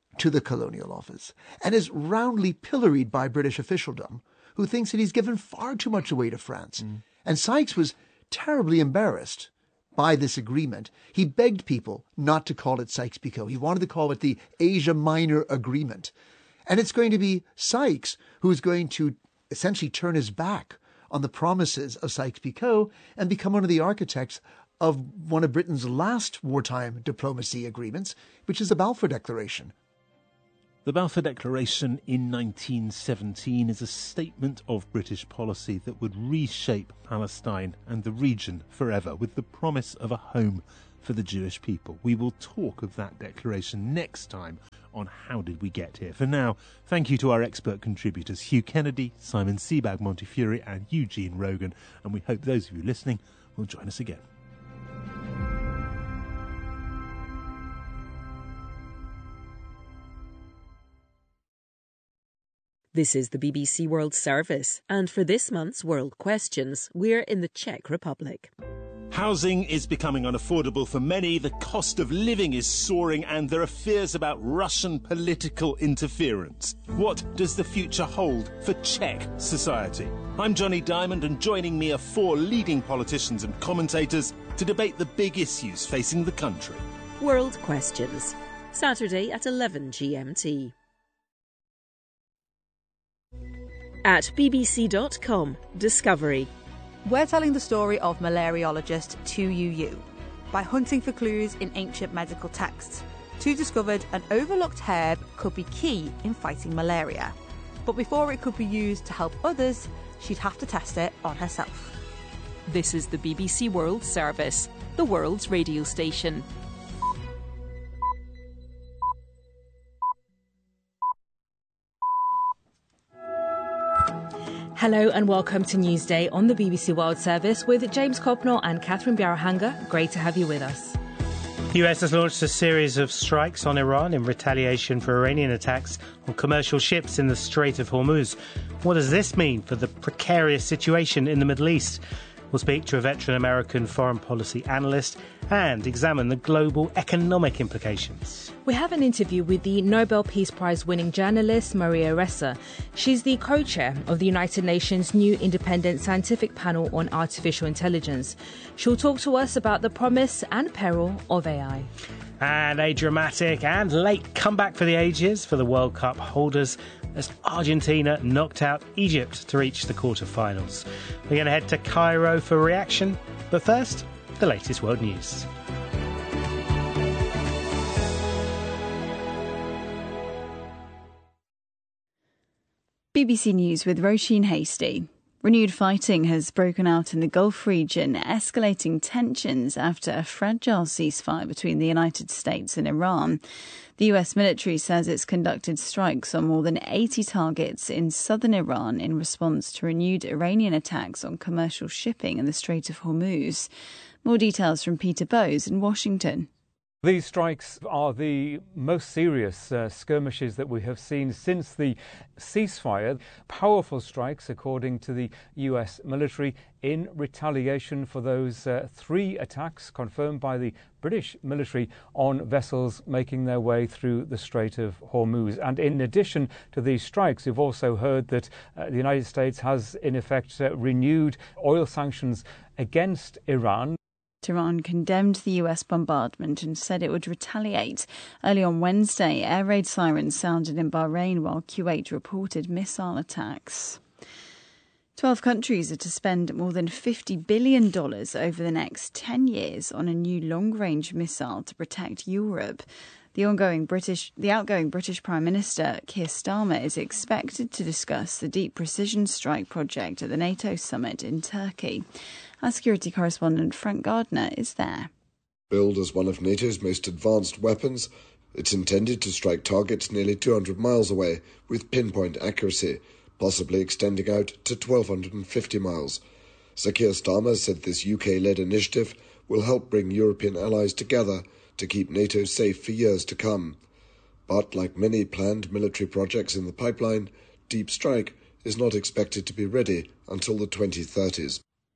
to the Colonial Office and is roundly pilloried by British officialdom, who thinks that he's given far too much away to France. Mm. And Sykes was terribly embarrassed by this agreement. He begged people not to call it Sykes-Picot. He wanted to call it the Asia Minor Agreement. And it's going to be Sykes who's going to essentially turn his back on the promises of Sykes-Picot and become one of the architects of one of Britain's last wartime diplomacy agreements, which is the Balfour Declaration. The Balfour Declaration in nineteen seventeen is a statement of British policy that would reshape Palestine and the region forever, with the promise of a home for the Jewish people. We will talk of that declaration next time on How Did We Get Here. For now, thank you to our expert contributors Hugh Kennedy, Simon Sebag Montefiore and Eugene Rogan, and we hope those of you listening will join us again. This is the B B C World Service, and for this month's World Questions, we're in the Czech Republic. Housing is becoming unaffordable for many, the cost of living is soaring, and there are fears about Russian political interference. What does the future hold for Czech society? I'm Johnny Diamond, and joining me are four leading politicians and commentators to debate the big issues facing the country. World Questions, Saturday at eleven G M T. At B B C dot com, Discovery. We're telling the story of malariologist Tu Youyou by hunting for clues in ancient medical texts. Tu discovered an overlooked herb could be key in fighting malaria. But before it could be used to help others, she'd have to test it on herself. This is the B B C World Service, the world's radio station. Hello and welcome to Newsday on the B B C World Service with James Copnell and Catherine Bjarahanga. Great to have you with us. The U S has launched a series of strikes on Iran in retaliation for Iranian attacks on commercial ships in the Strait of Hormuz. What does this mean for the precarious situation in the Middle East? We'll speak to a veteran American foreign policy analyst and examine the global economic implications. We have an interview with the Nobel Peace Prize winning journalist Maria Ressa. She's the co-chair of the United Nations new independent scientific panel on artificial intelligence. She'll talk to us about the promise and peril of A I. And a dramatic and late comeback for the ages for the World Cup holders as Argentina knocked out Egypt to reach the quarter-finals. We're going to head to Cairo for reaction, but first, the latest world news. B B C News with Roisin Hasty. Renewed fighting has broken out in the Gulf region, escalating tensions after a fragile ceasefire between the United States and Iran. The U S military says it's conducted strikes on more than eighty targets in southern Iran in response to renewed Iranian attacks on commercial shipping in the Strait of Hormuz. More details from Peter Bowes in Washington. These strikes are the most serious uh, skirmishes that we have seen since the ceasefire. Powerful strikes, according to the U S military, in retaliation for those uh, three attacks confirmed by the British military on vessels making their way through the Strait of Hormuz. And in addition to these strikes, we've also heard that uh, the United States has, in effect, uh, renewed oil sanctions against Iran. Iran condemned the U S bombardment and said it would retaliate. Early on Wednesday, air raid sirens sounded in Bahrain while Kuwait reported missile attacks. Twelve countries are to spend more than fifty billion dollars over the next ten years on a new long-range missile to protect Europe. The ongoing British, the outgoing British Prime Minister, Keir Starmer, is expected to discuss the Deep Precision Strike project at the NATO summit in Turkey. Our security correspondent Frank Gardner is there. Billed as one of NATO's most advanced weapons, it's intended to strike targets nearly two hundred miles away with pinpoint accuracy, possibly extending out to twelve fifty miles. Sir Keir Starmer said this U K-led initiative will help bring European allies together to keep NATO safe for years to come. But like many planned military projects in the pipeline, Deep Strike is not expected to be ready until the twenty thirties.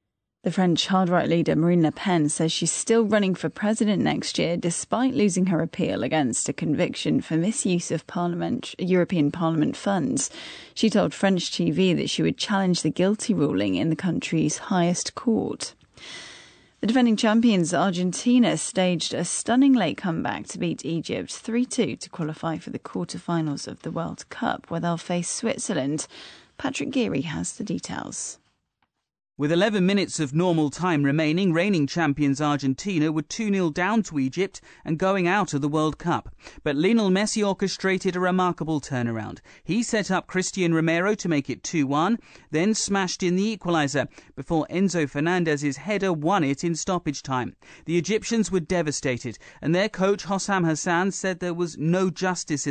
The French hard-right leader Marine Le Pen says she's still running for president next year despite losing her appeal against a conviction for misuse of Parliament, European Parliament funds. She told French T V that she would challenge the guilty ruling in the country's highest court. The defending champions Argentina staged a stunning late comeback to beat Egypt three two to qualify for the quarter-finals of the World Cup, where they'll face Switzerland. Patrick Geary has the details. With eleven minutes of normal time remaining, reigning champions Argentina were two nil down to Egypt and going out of the World Cup. But Lionel Messi orchestrated a remarkable turnaround. He set up Christian Romero to make it two one, then smashed in the equaliser before Enzo Fernandez's header won it in stoppage time. The Egyptians were devastated, and their coach Hossam Hassan said there was no justice in